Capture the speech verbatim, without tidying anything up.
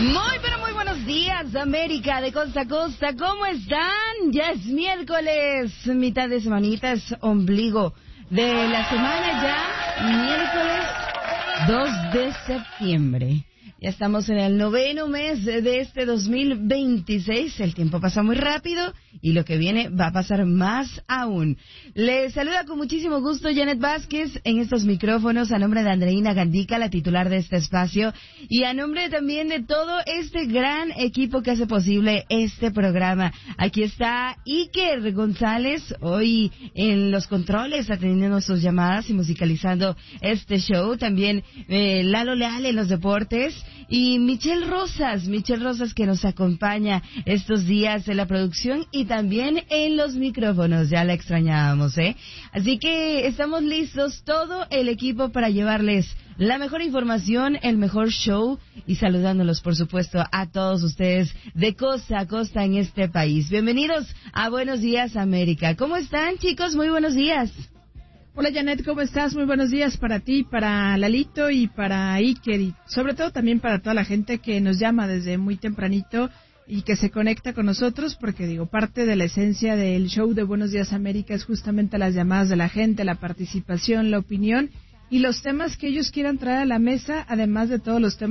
Muy, pero muy buenos días, América, de costa a costa. ¿Cómo están? Ya es miércoles, mitad de semanita, es ombligo de la semana ya, miércoles dos de septiembre. Ya estamos en el noveno mes de este dos mil veintiséis. El tiempo pasa muy rápido y lo que viene va a pasar más aún. Les saluda con muchísimo gusto Janet Vázquez en estos micrófonos a nombre de Andreina Gandica, la titular de este espacio, y a nombre también de todo este gran equipo que hace posible este programa. Aquí está Iker González, hoy en los controles, atendiendo sus llamadas y musicalizando este show. También eh, Lalo Leal en los deportes. Y Michelle Rosas, Michelle Rosas que nos acompaña estos días en la producción y también en los micrófonos, ya la extrañábamos, ¿eh? Así que estamos listos, todo el equipo para llevarles la mejor información, el mejor show y saludándolos, por supuesto, a todos ustedes de costa a costa en este país. Bienvenidos a Buenos Días América. ¿Cómo están, chicos? Muy buenos días. Hola Janet, ¿cómo estás? Muy buenos días para ti, para Lalito y para Iker y sobre todo también para toda la gente que nos llama desde muy tempranito y que se conecta con nosotros porque digo, parte de la esencia del show de Buenos Días América es justamente las llamadas de la gente, la participación, la opinión y los temas que ellos quieran traer a la mesa, además de todos los temas